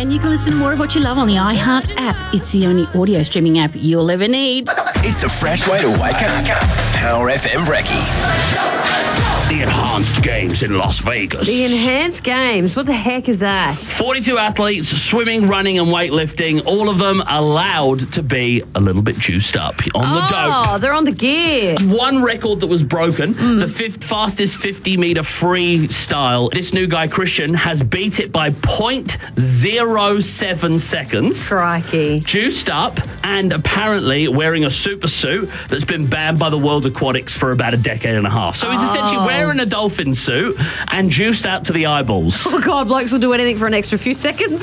And you can listen to more of what you love on the iHeart app. It's the only audio streaming app you'll ever need. It's the fresh way to wake up. Power FM Brekkie. The Enhanced Games in Las Vegas. The Enhanced Games? What the heck is that? 42 athletes, swimming, running and weightlifting, all of them allowed to be a little bit juiced up on the dope. Oh, they're on the gear. One record that was broken, the fastest 50-meter freestyle. This new guy, Christian, has beat it by 0.07 seconds. Crikey. Juiced up and apparently wearing a super suit that's been banned by the World Aquatics for about a decade and a half. So he's essentially wearing a dolphin suit and juiced out to the eyeballs. Oh, God, blokes will do anything for an extra few seconds.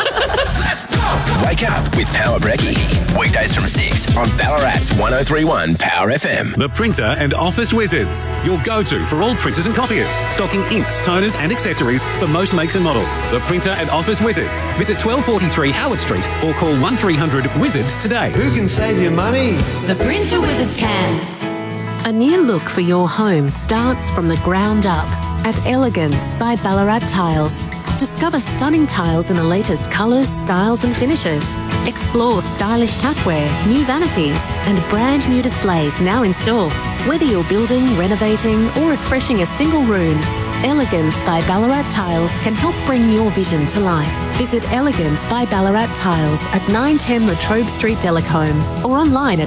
Wake up with Power Brekkie. Weekdays from 6 on Ballarat's 103.1 Power FM. The Printer and Office Wizards. Your go-to for all printers and copiers. Stocking inks, toners and accessories for most makes and models. The Printer and Office Wizards. Visit 1243 Howard Street or call 1300-WIZARD today. Who can save you money? The Printer Wizards can. A new look for your home starts from the ground up at Elegance by Ballarat Tiles. Discover stunning tiles in the latest colours, styles and finishes. Explore stylish tapware, new vanities and brand new displays now in store. Whether you're building, renovating or refreshing a single room, Elegance by Ballarat Tiles can help bring your vision to life. Visit Elegance by Ballarat Tiles at 910 Latrobe Street, Delacombe or online at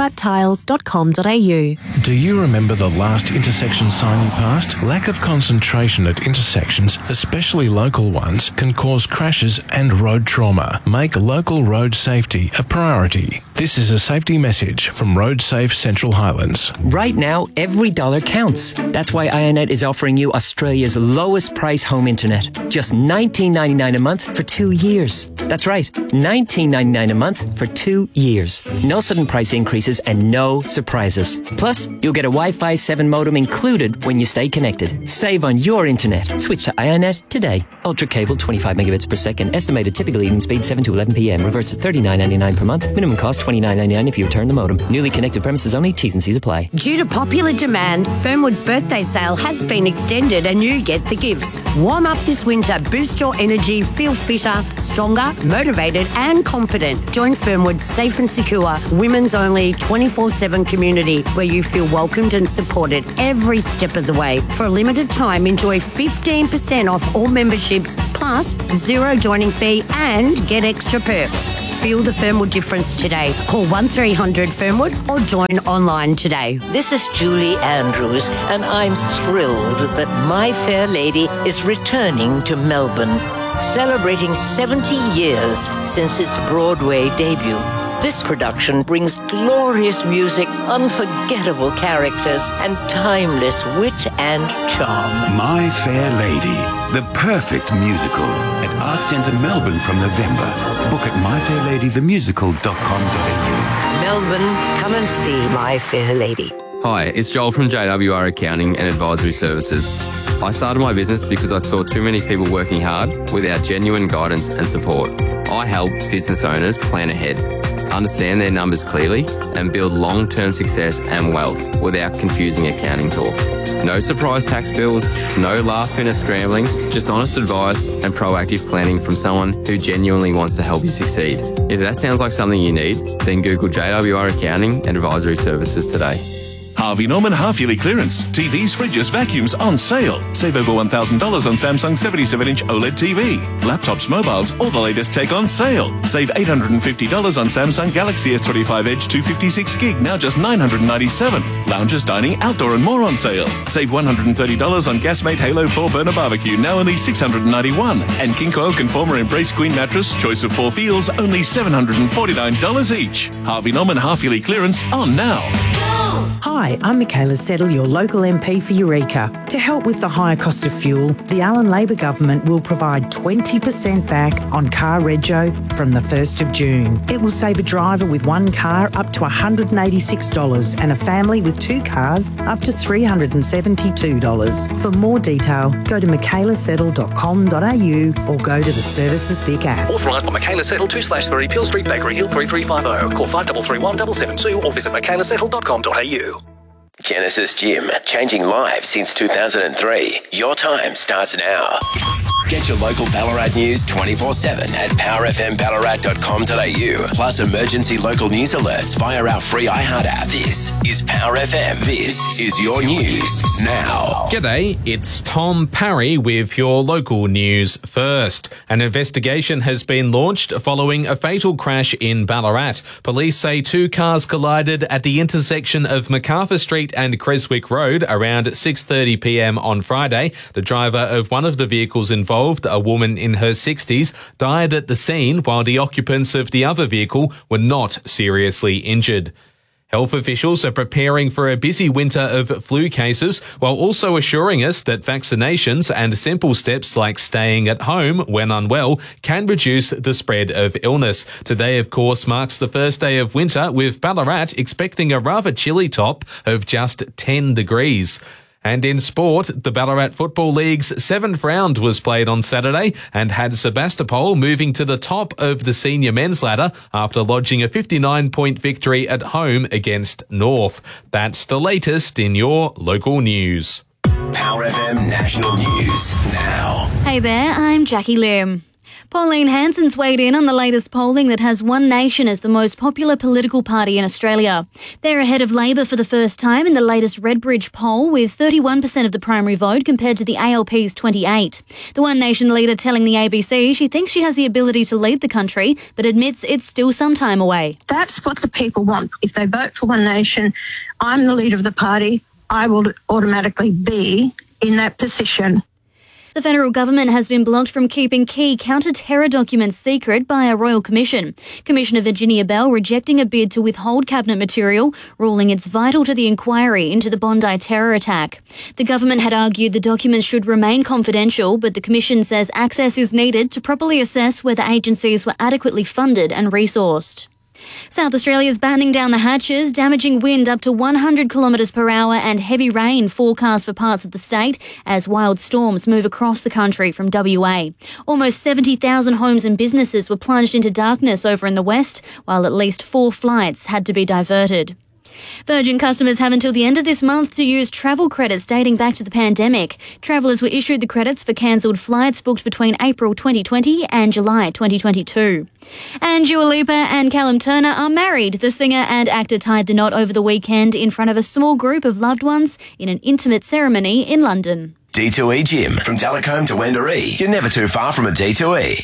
ballarattiles.com.au. Do you remember the last intersection sign you passed? Lack of concentration at intersections, especially local ones, can cause crashes and road trauma. Make local road safety a priority. This is a safety message from Road Safe Central Highlands. Right now, every dollar counts. That's why Ionet is offering you Australia's lowest price home internet. Just $19.99 a month for 2 years. That's right, $19.99 a month for 2 years. No sudden price increases and no surprises. Plus, you'll get a Wi-Fi 7 modem included when you stay connected. Save on your internet. Switch to Ionet today. Ultra cable, 25 megabits per second. Estimated typical evening speed 7 to 11 p.m. Reverts to $39.99 per month. Minimum cost $29.99 if you return the modem. Newly connected premises only. T's and C's apply. Due to popular demand, Fernwood's birthday sale has been extended and you get the gifts. Warm up this winter, boost your energy, feel fitter, stronger, motivated and confident. Join Fernwood's safe and secure, women's only 24/7 community where you feel welcomed and supported every step of the way. For a limited time, enjoy 15% off all memberships plus zero joining fee and get extra perks. Feel the Fernwood difference today. Call 1300 Fernwood or join online today. This is Julie Andrews, and I'm thrilled that My Fair Lady is returning to Melbourne, celebrating 70 years since its Broadway debut. This production brings glorious music, unforgettable characters, and timeless wit and charm. My Fair Lady, the perfect musical at Arts Centre Melbourne from November. Book at myfairladythemusical.com.au. Melbourne, come and see My Fair Lady. Hi, it's Joel from JWR Accounting and Advisory Services. I started my business because I saw too many people working hard without genuine guidance and support. I help business owners plan ahead, understand their numbers clearly, and build long-term success and wealth without confusing accounting talk. No surprise tax bills, no last-minute scrambling, just honest advice and proactive planning from someone who genuinely wants to help you succeed. If that sounds like something you need, then Google JWR Accounting and Advisory Services today. Harvey Norman half-yearly clearance. TVs, fridges, vacuums on sale. Save over $1,000 on Samsung 77-inch OLED TV. Laptops, mobiles, all the latest tech on sale. Save $850 on Samsung Galaxy S25 Edge 256 gig, now just $997. Lounges, dining, outdoor and more on sale. Save $130 on Gasmate Halo 4 burner barbecue, now only $691. And King Coil Conformer Embrace Queen mattress, choice of 4 feels, only $749 each. Harvey Norman half-yearly clearance on now. Hi, I'm Michaela Settle, your local MP for Eureka. To help with the higher cost of fuel, the Allen Labor Government will provide 20% back on car rego from the 1st of June. It will save a driver with one car up to $186 and a family with 2 cars up to $372. For more detail, go to michaelasettle.com.au or go to the Services Vic app. Authorised by Michaela Settle, 2/3 Peel Street, Bakery Hill 3350. Call 5331 772 or visit michaelasettle.com.au. Genesis Gym, changing lives since 2003. Your time starts now. Get your local Ballarat news 24/7 at powerfmballarat.com.au. Plus emergency local news alerts via our free iHeart app. This is Power FM. This is your news now. G'day, it's Tom Parry with your local news first. An investigation has been launched following a fatal crash in Ballarat. Police say two cars collided at the intersection of MacArthur Street and Creswick Road around 6:30 p.m. on Friday. The driver of one of the vehicles involved, a woman in her 60s, died at the scene, while the occupants of the other vehicle were not seriously injured. Health officials are preparing for a busy winter of flu cases, while also assuring us that vaccinations and simple steps like staying at home when unwell can reduce the spread of illness. Today, of course, marks the first day of winter, with Ballarat expecting a rather chilly top of just 10 degrees. And in sport, the Ballarat Football League's 7th round was played on Saturday and had Sebastopol moving to the top of the senior men's ladder after lodging a 59-point victory at home against North. That's the latest in your local news. Power FM National News now. Hey there, I'm Jackie Lim. Pauline Hanson's weighed in on the latest polling that has One Nation as the most popular political party in Australia. They're ahead of Labor for the first time in the latest Redbridge poll, with 31% of the primary vote compared to the ALP's 28%. The One Nation leader telling the ABC she thinks she has the ability to lead the country, but admits it's still some time away. That's what the people want. If they vote for One Nation, I'm the leader of the party. I will automatically be in that position. The federal government has been blocked from keeping key counter-terror documents secret by a royal commission. Commissioner Virginia Bell rejecting a bid to withhold cabinet material, ruling it's vital to the inquiry into the Bondi terror attack. The government had argued the documents should remain confidential, but the commission says access is needed to properly assess whether agencies were adequately funded and resourced. South Australia's battening down the hatches, damaging wind up to 100 kilometres per hour and heavy rain forecast for parts of the state as wild storms move across the country from WA. Almost 70,000 homes and businesses were plunged into darkness over in the west, while at least 4 flights had to be diverted. Virgin customers have until the end of this month to use travel credits dating back to the pandemic. Travellers were issued the credits for cancelled flights booked between April 2020 and July 2022. And Dua Lipa and Callum Turner are married. The singer and actor tied the knot over the weekend in front of a small group of loved ones in an intimate ceremony in London. D2E Gym. From Telecombe to Wendouree, you're never too far from a D2E.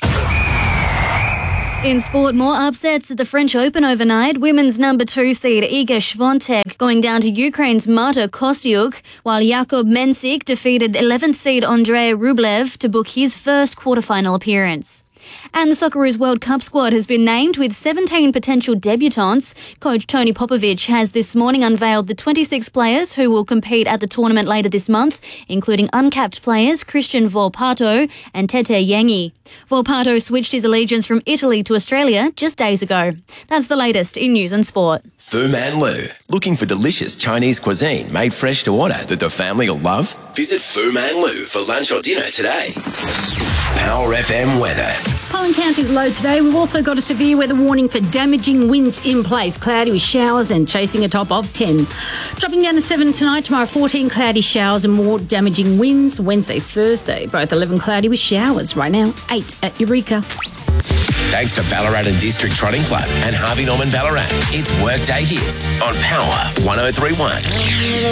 In sport, more upsets at the French Open overnight. Women's number 2 seed Iga Swiatek going down to Ukraine's Marta Kostyuk, while Jakub Mensik defeated 11th seed Andrei Rublev to book his first quarterfinal appearance. And the Socceroos World Cup squad has been named with 17 potential debutants. Coach Tony Popovic has this morning unveiled the 26 players who will compete at the tournament later this month, including uncapped players Christian Volpato and Tete Yengi. Volpato switched his allegiance from Italy to Australia just days ago. That's the latest in news and sport. Fu Man Lu. Looking for delicious Chinese cuisine made fresh to order that the family will love? Visit Fu Man Lu for lunch or dinner today. Power FM weather. Pollen County's low today. We've also got a severe weather warning for damaging winds in place. Cloudy with showers and chasing a top of 10. Dropping down to 7 tonight. Tomorrow 14 cloudy showers and more damaging winds. Wednesday, Thursday, both 11 cloudy with showers. Right now, 8 at Eureka. Thanks to Ballarat and District Trotting Club and Harvey Norman Ballarat. It's Workday Hits on Power 103.1.